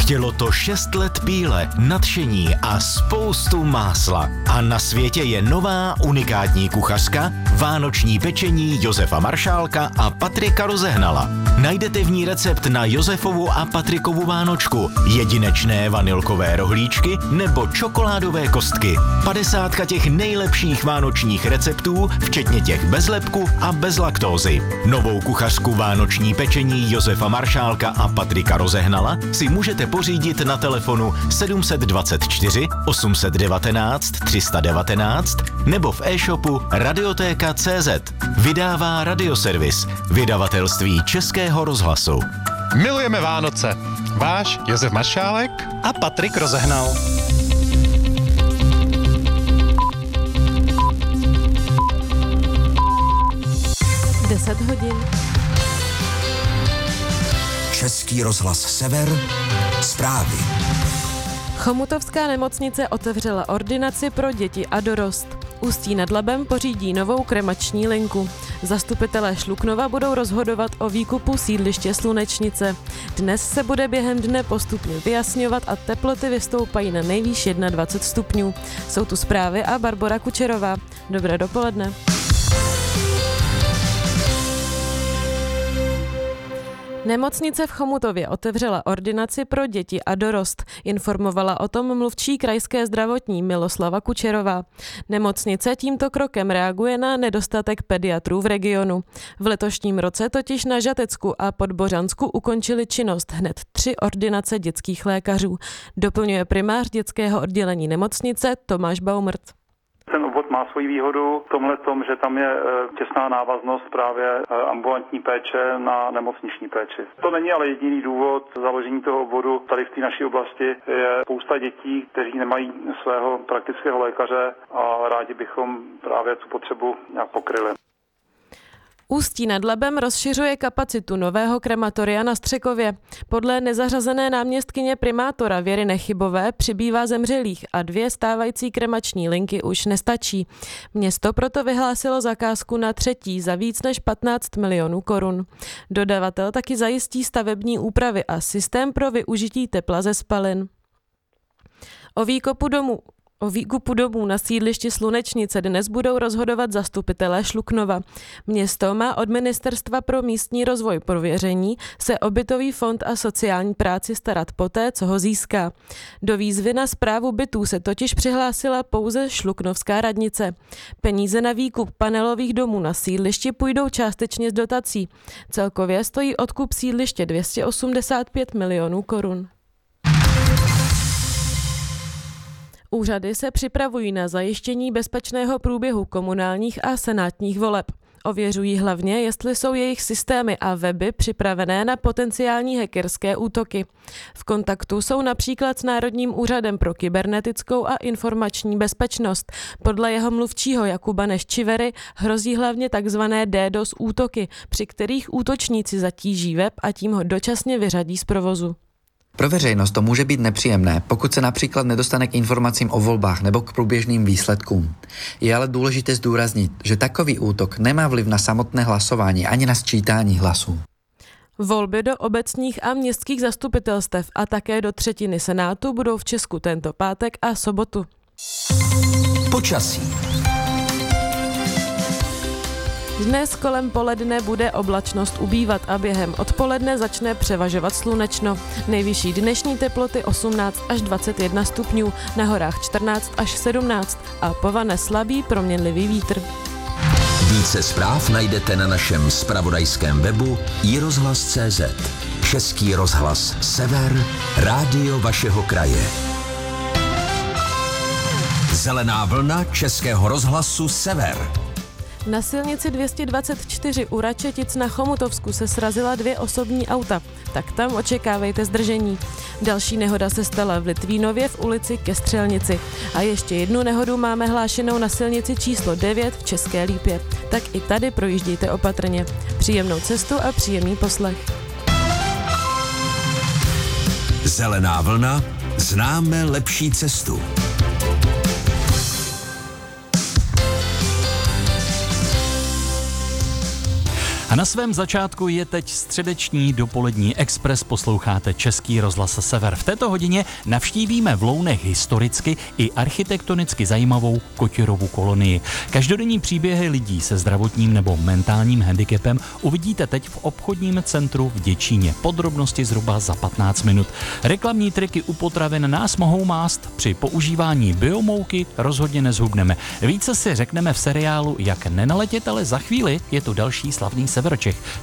Chtělo to 6 let píle, nadšení a spoustu másla. A na světě je nová unikátní kuchařka, vánoční pečení Josefa Maršálka a Patrika Rozehnala. Najdete v ní recept na Josefovu a Patrikovu vánočku, jedinečné vanilkové rohlíčky nebo čokoládové kostky. 50 těch nejlepších vánočních receptů, včetně těch bez lepku a bez laktózy. Novou kuchařku vánoční pečení Josefa Maršálka a Patrika Rozehnala si můžete pořídit na telefonu 724 819 319 nebo v e-shopu radiotéka.cz. Vydává Radioservis, vydavatelství Českého rozhlasu. Milujeme Vánoce. Váš Josef Maršálek a Patrik Rozehnal. hodin. Český rozhlas Sever, zprávy. Chomutovská nemocnice otevřela ordinaci pro děti a dorost. Ústí nad Labem pořídí novou kremační linku. Zastupitelé Šluknova budou rozhodovat o výkupu sídliště Slunečnice. Dnes se bude během dne postupně vyjasňovat a teploty vystoupají na nejvýš 21 stupňů. Jsou tu zprávy a Barbora Kučerová. Dobré dopoledne. Nemocnice v Chomutově otevřela ordinaci pro děti a dorost. Informovala o tom mluvčí krajské zdravotní Miloslava Kučerová. Nemocnice tímto krokem reaguje na nedostatek pediatrů v regionu. V letošním roce totiž na Žatecku a Podbořansku ukončili činnost hned 3 ordinace dětských lékařů. Doplňuje primář dětského oddělení nemocnice Tomáš Baumrt. Ten obvod má svoji výhodu v tomhle tom, že tam je těsná návaznost právě ambulantní péče na nemocniční péči. To není ale jediný důvod založení toho obvodu. Tady v té naší oblasti je spousta dětí, kteří nemají svého praktického lékaře a rádi bychom právě tu potřebu nějak pokryli. Ústí nad Labem rozšiřuje kapacitu nového krematoria na Střekově. Podle nezařazené náměstkyně primátora Věry Nechybové přibývá zemřelých a 2 stávající kremační linky už nestačí. Město proto vyhlásilo zakázku na 3. za víc než 15 milionů korun. Dodavatel taky zajistí stavební úpravy a systém pro využití tepla ze spalin. O výkupu domů na sídlišti Slunečnice dnes budou rozhodovat zastupitelé Šluknova. Město má od Ministerstva pro místní rozvoj pověření se o bytový fond a sociální práci starat poté, co ho získá. Do výzvy na správu bytů se totiž přihlásila pouze Šluknovská radnice. Peníze na výkup panelových domů na sídlišti půjdou částečně z dotací. Celkově stojí odkup sídliště 285 milionů korun. Úřady se připravují na zajištění bezpečného průběhu komunálních a senátních voleb. Ověřují hlavně, jestli jsou jejich systémy a weby připravené na potenciální hackerské útoky. V kontaktu jsou například s Národním úřadem pro kybernetickou a informační bezpečnost. Podle jeho mluvčího Jakuba Neščivery hrozí hlavně tzv. DDoS útoky, při kterých útočníci zatíží web a tím ho dočasně vyřadí z provozu. Pro veřejnost to může být nepříjemné, pokud se například nedostane k informacím o volbách nebo k průběžným výsledkům. Je ale důležité zdůraznit, že takový útok nemá vliv na samotné hlasování ani na sčítání hlasů. Volby do obecních a městských zastupitelstev a také do 1/3 senátu budou v Česku tento pátek a sobotu. Počasí. Dnes kolem poledne bude oblačnost ubývat a během odpoledne začne převažovat slunečno. Nejvyšší dnešní teploty 18 až 21 stupňů, na horách 14 až 17 a povane slabý proměnlivý vítr. Více zpráv najdete na našem zpravodajském webu iRozhlas.cz. Český rozhlas Sever, rádio vašeho kraje. Zelená vlna Českého rozhlasu Sever. Na silnici 224 u Račetic na Chomutovsku se srazila 2 osobní auta, tak tam očekávejte zdržení. Další nehoda se stala v Litvínově v ulici ke Střelnici. A ještě jednu nehodu máme hlášenou na silnici číslo 9 v České Lípě. Tak i tady projíždějte opatrně. Příjemnou cestu a příjemný poslech. Zelená vlna, známe lepší cestu. A na svém začátku je teď středeční dopolední expres, posloucháte Český rozhlas Sever. V této hodině navštívíme v Lounech historicky i architektonicky zajímavou Kotěrovu kolonii. Každodenní příběhy lidí se zdravotním nebo mentálním handicapem uvidíte teď v obchodním centru v Děčíně. Podrobnosti zhruba za 15 minut. Reklamní triky u potravin nás mohou mást. Při používání biomouky rozhodně nezhubneme. Více si řekneme v seriálu Jak nenaletět, ale za chvíli je tu další slavný Severčech.